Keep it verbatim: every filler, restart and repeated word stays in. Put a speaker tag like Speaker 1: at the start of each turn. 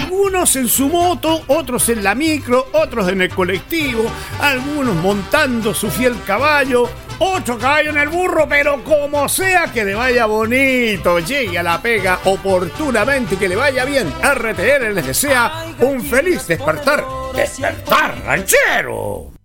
Speaker 1: Algunos en su moto, otros en la micro, otros en el colectivo, algunos montando su fiel caballo, ocho caballos en el burro, pero como sea que le vaya bonito, llegue a la pega oportunamente y que le vaya bien. R T R les desea un feliz despertar. ¡Despertar, ranchero!